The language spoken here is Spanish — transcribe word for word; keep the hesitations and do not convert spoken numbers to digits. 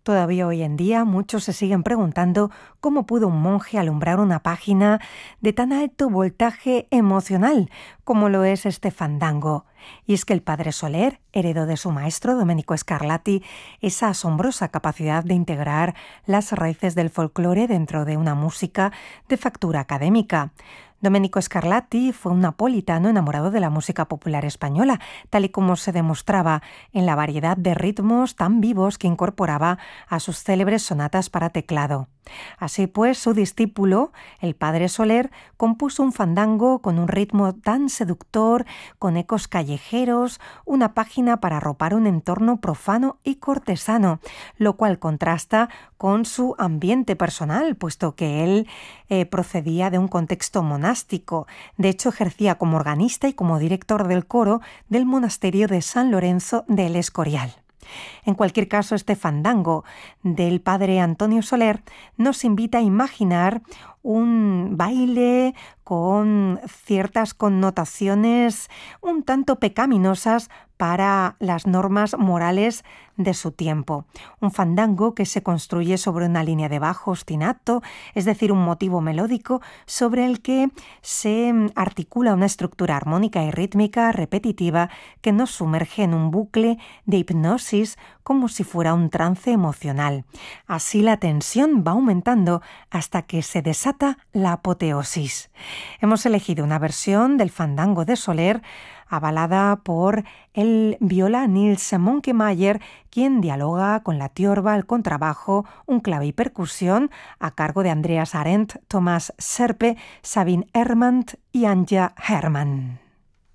Todavía hoy en día muchos se siguen preguntando cómo pudo un monje alumbrar una página de tan alto voltaje emocional como lo es este fandango. Y es que el padre Soler heredó de su maestro Domenico Scarlatti esa asombrosa capacidad de integrar las raíces del folclore dentro de una música de factura académica. Domenico Scarlatti fue un napolitano enamorado de la música popular española, tal y como se demostraba en la variedad de ritmos tan vivos que incorporaba a sus célebres sonatas para teclado. Así pues, su discípulo, el padre Soler, compuso un fandango con un ritmo tan seductor, con ecos callejeros, una página para arropar un entorno profano y cortesano, lo cual contrasta con su ambiente personal, puesto que él eh, procedía de un contexto monástico. De hecho, ejercía como organista y como director del coro del monasterio de San Lorenzo de El Escorial. En cualquier caso, este fandango del padre Antonio Soler nos invita a imaginar un baile con ciertas connotaciones un tanto pecaminosas para las normas morales de su tiempo. Un fandango que se construye sobre una línea de bajo ostinato, es decir, un motivo melódico sobre el que se articula una estructura armónica y rítmica repetitiva que nos sumerge en un bucle de hipnosis como si fuera un trance emocional. Así la tensión va aumentando hasta que se desata la apoteosis. Hemos elegido una versión del fandango de Soler avalada por el viola Nils Monkemayer, quien dialoga con la tiorba, el contrabajo, un clave y percusión a cargo de Andreas Arendt, Thomas Serpe, Sabine Hermann y Anja Hermann.